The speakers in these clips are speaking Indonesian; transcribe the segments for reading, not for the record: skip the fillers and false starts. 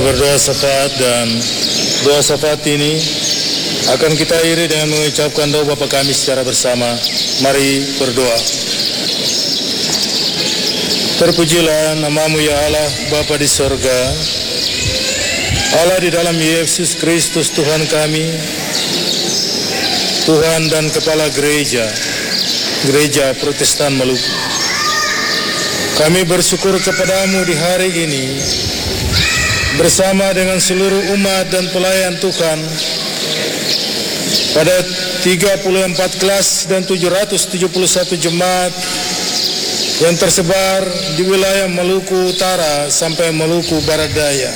berdoa syafaat, dan doa syafaat ini akan kita iri dengan mengucapkan doa Bapa kami secara bersama. Mari berdoa. Terpujilah namamu ya Allah, Bapa di sorga, Allah di dalam Yesus Kristus Tuhan kami, Tuhan dan Kepala Gereja Protestan Maluku. Kami bersyukur kepadamu di hari ini bersama dengan seluruh umat dan pelayan Tuhan pada 34 kelas dan 771 jemaat yang tersebar di wilayah Maluku Utara sampai Maluku Barat Daya.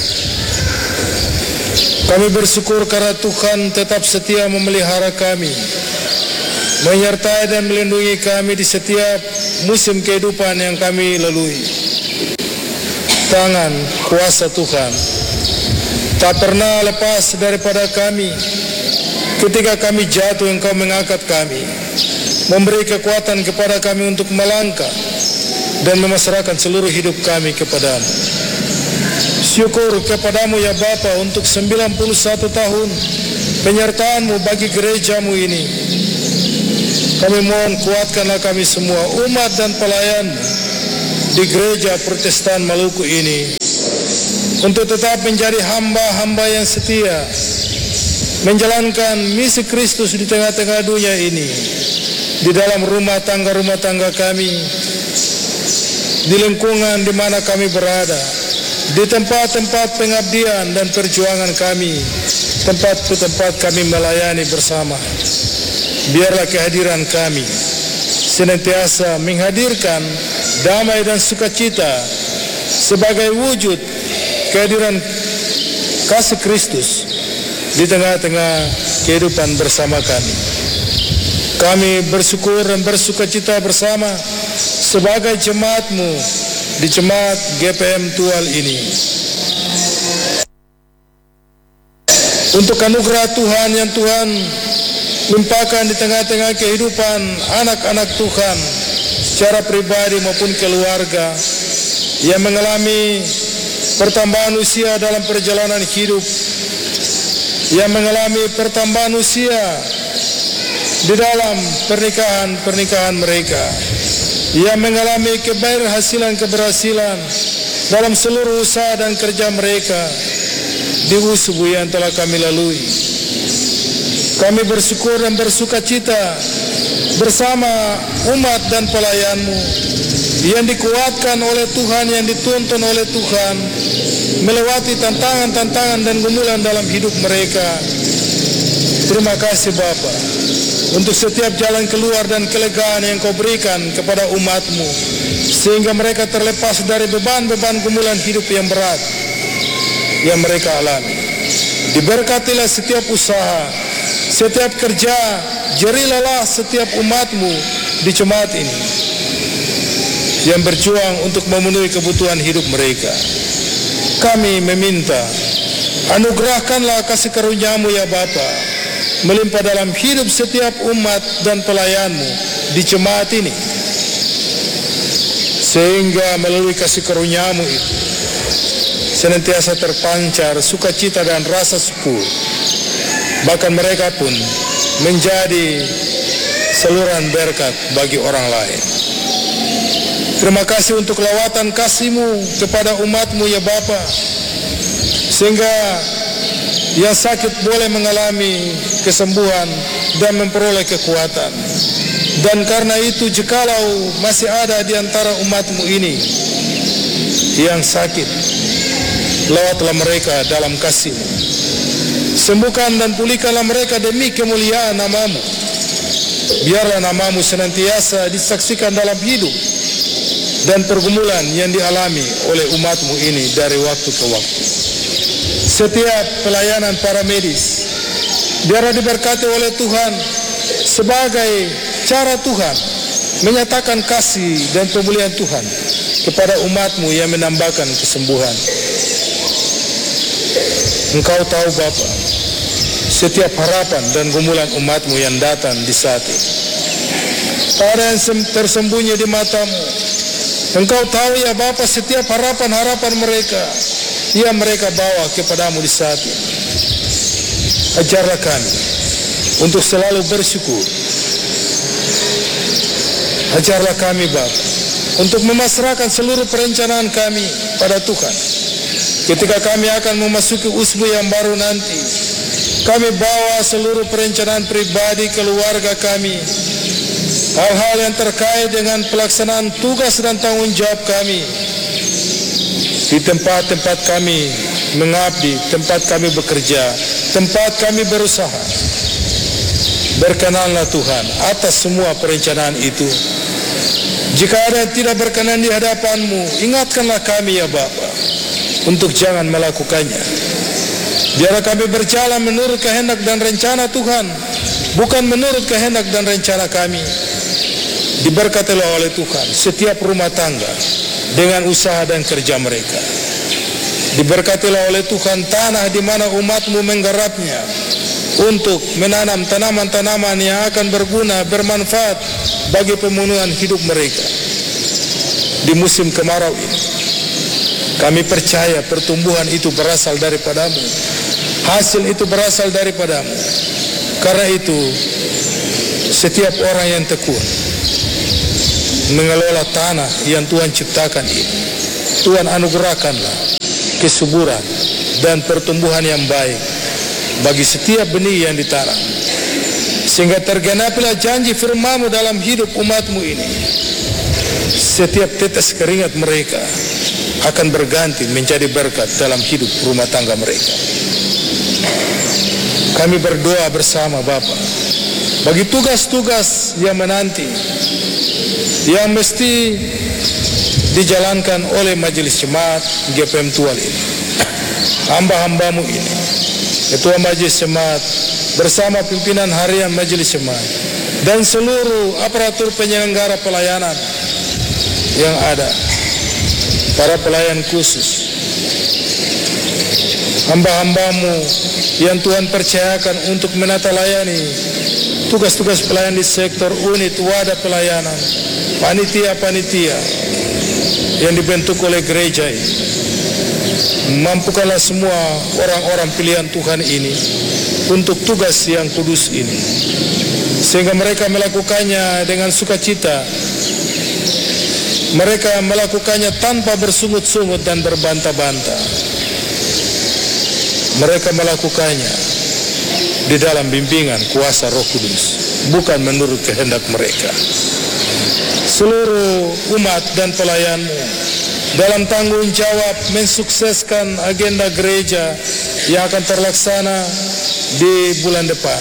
Kami bersyukur karena Tuhan tetap setia memelihara kami, menyertai dan melindungi kami di setiap musim kehidupan yang kami lalui. Tangan kuasa Tuhan tak pernah lepas daripada kami. Ketika kami jatuh, Engkau mengangkat kami, memberi kekuatan kepada kami untuk melangkah dan memasrahkan seluruh hidup kami kepadamu. Syukur kepadamu ya Bapa untuk 91 tahun penyertaan-Mu bagi gereja-Mu ini. Kami mohon kuatkanlah kami semua, umat dan pelayan di gereja Protestan Maluku ini, untuk tetap menjadi hamba-hamba yang setia, menjalankan misi Kristus di tengah-tengah dunia ini, di dalam rumah tangga kami, di lingkungan di mana kami berada, di tempat-tempat pengabdian dan perjuangan kami, tempat-tempat kami melayani bersama. Biarlah kehadiran kami senantiasa menghadirkan damai dan sukacita sebagai wujud kehadiran kasih Kristus di tengah-tengah kehidupan bersama kami. Kami bersyukur dan bersukacita bersama sebagai jemaat-Mu di jemaat GPM Tual ini. Untuk anugerah Tuhan yang Tuhan limpahkan di tengah-tengah kehidupan anak-anak Tuhan secara pribadi maupun keluarga yang mengalami pertambahan usia dalam perjalanan hidup, yang mengalami pertambahan usia di dalam pernikahan mereka, yang mengalami keberhasilan dalam seluruh usaha dan kerja mereka di usubu yang telah kami lalui. Kami bersyukur dan bersukacita bersama umat dan pelayan-Mu yang dikuatkan oleh Tuhan, yang dituntun oleh Tuhan melewati tantangan-tantangan dan gumulan dalam hidup mereka. Terima kasih Bapa untuk setiap jalan keluar dan kelegaan yang Kau berikan kepada umat-Mu, sehingga mereka terlepas dari beban-beban gumulan hidup yang berat yang mereka alami. Diberkatilah setiap usaha, setiap kerja, jerilalah setiap umat-Mu di jemaat ini yang berjuang untuk memenuhi kebutuhan hidup mereka. Kami meminta, anugerahkanlah kasih karunia-Mu ya Bapa, melimpah dalam hidup setiap umat dan pelayan-Mu di jemaat ini, sehingga melalui kasih karunia-Mu itu senantiasa terpancar sukacita dan rasa syukur. Bahkan mereka pun menjadi saluran berkat bagi orang lain. Terima kasih untuk lawatan kasih-Mu kepada umat-Mu ya Bapa, sehingga yang sakit boleh mengalami kesembuhan dan memperoleh kekuatan. Dan karena itu, jikalau masih ada di antara umat-Mu ini yang sakit, lawatlah mereka dalam kasih-Mu. Sembuhkan dan pulihkanlah mereka demi kemuliaan nama-Mu. Biarlah nama-Mu senantiasa disaksikan dalam hidup dan pergumulan yang dialami oleh umat-Mu ini dari waktu ke waktu. Setiap pelayanan para medis biarlah diberkati oleh Tuhan sebagai cara Tuhan menyatakan kasih dan pemulihan Tuhan kepada umat-Mu yang menambahkan kesembuhan. Engkau tahu Bapa setiap harapan dan gumulan umat-Mu yang datang di saat ini. Ada yang tersembunyi di mata-Mu. Engkau tahu ya Bapa setiap harapan-harapan mereka yang mereka bawa kepadamu di saat ini. Ajarlah kami untuk selalu bersyukur. Ajarlah kami Bapa untuk memasrahkan seluruh perencanaan kami pada Tuhan. Ketika kami akan memasuki usbu yang baru nanti, kami bawa seluruh perencanaan pribadi, keluarga kami, hal-hal yang terkait dengan pelaksanaan tugas dan tanggung jawab kami di tempat-tempat kami mengabdi, tempat kami bekerja, tempat kami berusaha. Berkenanlah Tuhan atas semua perencanaan itu. Jika ada yang tidak berkenan di hadapan-Mu, ingatkanlah kami ya Bapa, untuk jangan melakukannya. Biarlah kami berjalan menurut kehendak dan rencana Tuhan, bukan menurut kehendak dan rencana kami. Diberkatilah oleh Tuhan setiap rumah tangga dengan usaha dan kerja mereka. Diberkatilah oleh Tuhan tanah di mana umat-Mu menggarapnya untuk menanam tanaman-tanaman yang akan berguna, bermanfaat bagi pemenuhan hidup mereka di musim kemarau ini. Kami percaya pertumbuhan itu berasal daripada-Mu, hasil itu berasal daripada-Mu. Karena itu, setiap orang yang tekun mengelola tanah yang Tuhan ciptakan ini, Tuhan anugerahkanlah kesuburan dan pertumbuhan yang baik bagi setiap benih yang ditanam, sehingga tergenapilah janji firman-Mu dalam hidup umat-Mu ini. Setiap tetes keringat mereka akan berganti menjadi berkat dalam hidup rumah tangga mereka. Kami berdoa bersama Bapa bagi tugas-tugas yang menanti, yang mesti dijalankan oleh Majelis Jemaat GPM Tual ini. Hamba-hamba-Mu ini, Ketua Majelis Jemaat bersama pimpinan harian Majelis Jemaat dan seluruh aparatur penyelenggara pelayanan yang ada, para pelayan khusus, hamba-hamba-Mu yang Tuhan percayakan untuk menata layani tugas-tugas pelayan di sektor unit wadah pelayanan, panitia-panitia yang dibentuk oleh gereja ini. Mampukanlah semua orang-orang pilihan Tuhan ini untuk tugas yang kudus ini, sehingga mereka melakukannya dengan sukacita. Mereka melakukannya tanpa bersungut-sungut dan berbantah-bantah. Mereka melakukannya di dalam bimbingan kuasa Roh Kudus, bukan menurut kehendak mereka. Seluruh umat dan pelayan-Mu dalam tanggung jawab mensukseskan agenda gereja yang akan terlaksana di bulan depan.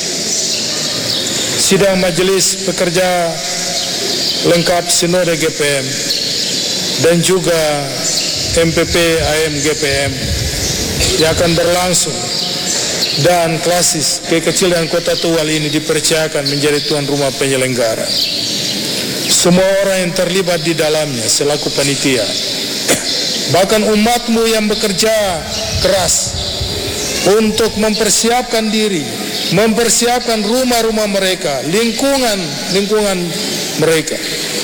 Sidang majelis pekerja lengkap Sinode GPM dan juga MPP AM GPM yang akan berlangsung, dan klasis kekecilan Kota Tual ini dipercayakan menjadi tuan rumah penyelenggara. Semua orang yang terlibat di dalamnya selaku panitia, bahkan umat-Mu yang bekerja keras untuk mempersiapkan diri, mempersiapkan rumah-rumah mereka, lingkungan mereka,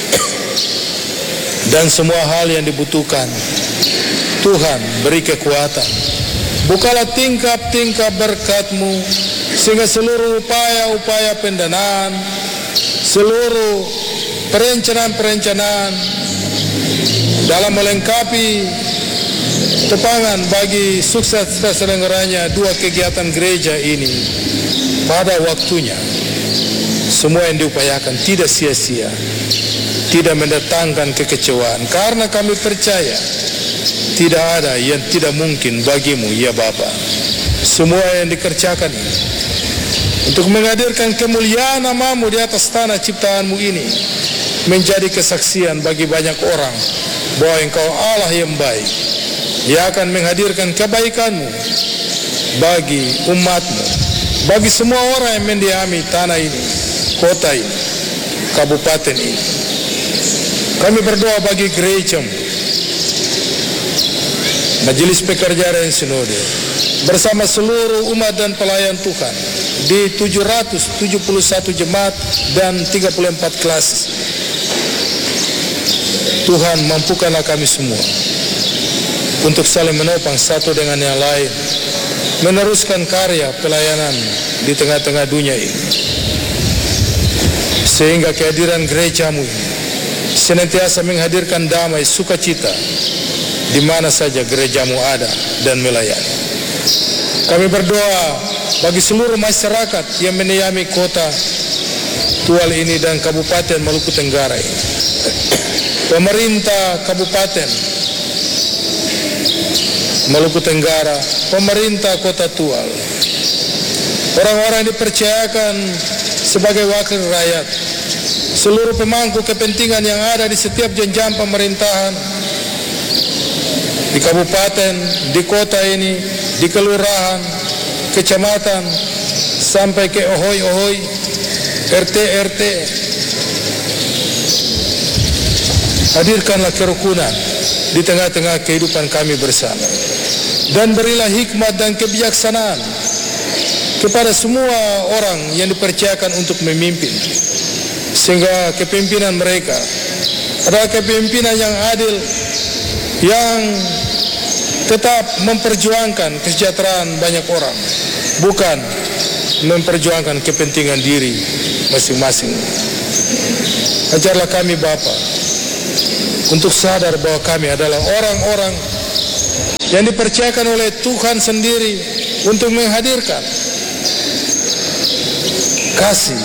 dan semua hal yang dibutuhkan. Tuhan beri kekuatan, bukalah tingkap-tingkap berkat-Mu, sehingga seluruh upaya-upaya pendanaan, seluruh perencanaan dalam melengkapi tepangan bagi sukses terselenggaranya dua kegiatan gereja ini pada waktunya, semua yang diupayakan tidak sia-sia, tidak mendatangkan kekecewaan, karena kami percaya tidak ada yang tidak mungkin bagi-Mu ya Bapa. Semua yang dikerjakan ini untuk menghadirkan kemuliaan nama-Mu di atas tanah ciptaan-Mu ini menjadi kesaksian bagi banyak orang bahwa Engkau Allah yang baik, yang akan menghadirkan kebaikan-Mu bagi umat-Mu, bagi semua orang yang mendiami tanah ini, kota ini, kabupaten ini. Kami berdoa bagi gereja-Mu, Majelis Pekerja dan Sinode, bersama seluruh umat dan pelayan Tuhan di 771 jemaat dan 34 kelas. Tuhan, mampukanlah kami semua untuk saling menopang satu dengan yang lain, meneruskan karya pelayanan di tengah-tengah dunia ini, sehingga kehadiran gerejamu ini senantiasa menghadirkan damai sukacita di mana saja gerejamu ada dan melayani. Kami berdoa bagi seluruh masyarakat yang mendiami kota Tual ini dan Kabupaten Maluku Tenggara ini, pemerintah Kabupaten Maluku Tenggara, pemerintah Kota Tual, orang-orang yang dipercayakan sebagai wakil rakyat, seluruh pemangku kepentingan yang ada di setiap jenjang pemerintahan di kabupaten, di kota ini, di kelurahan, kecamatan, sampai ke ohoi-ohoi, RT-RT. Hadirkanlah kerukunan di tengah-tengah kehidupan kami bersama, dan berilah hikmat dan kebijaksanaan kepada semua orang yang dipercayakan untuk memimpin, sehingga kepemimpinan mereka adalah kepemimpinan yang adil, yang tetap memperjuangkan kesejahteraan banyak orang, bukan memperjuangkan kepentingan diri masing-masing. Ajarlah kami Bapa untuk sadar bahwa kami adalah orang-orang yang dipercayakan oleh Tuhan sendiri untuk menghadirkan kasih